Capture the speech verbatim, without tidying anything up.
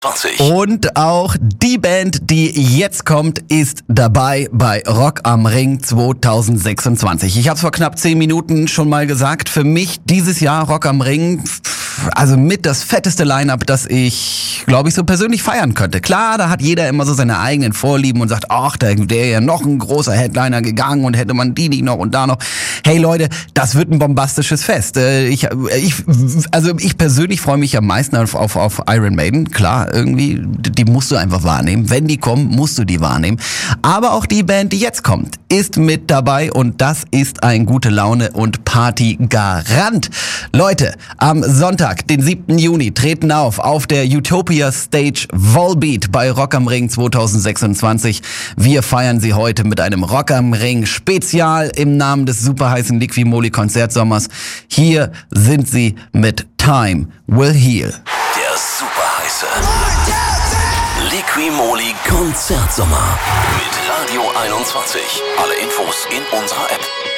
zwanzig. Und auch die Band, die jetzt kommt, ist dabei bei Rock am Ring zwanzig sechsundzwanzig. Ich habe es vor knapp zehn Minuten schon mal gesagt. Für mich dieses Jahr Rock am Ring, also mit das fetteste Line-Up, das ich, glaube ich, so persönlich feiern könnte. Klar, da hat jeder immer so seine eigenen Vorlieben und sagt, ach, da wäre ja noch ein großer Headliner gegangen und hätte man die nicht noch und da noch. Hey Leute, das wird ein bombastisches Fest. Ich, ich, also ich persönlich freue mich am meisten auf, auf, auf Iron Maiden, klar. Irgendwie, die musst du einfach wahrnehmen. Wenn die kommen, musst du die wahrnehmen. Aber auch die Band, die jetzt kommt, ist mit dabei und das ist ein gute Laune und Party-Garant. Leute, am Sonntag, den siebten Juni, treten auf auf der Utopia Stage Volbeat bei Rock am Ring zwanzig sechsundzwanzig. Wir feiern sie heute mit einem Rock am Ring Spezial im Namen des super heißen Liqui-Moly Konzertsommers. Hier sind sie mit Time Will Heal. Der super heiße Liqui-Moly Konzertsommer mit Radio einundzwanzig. Alle Infos in unserer App.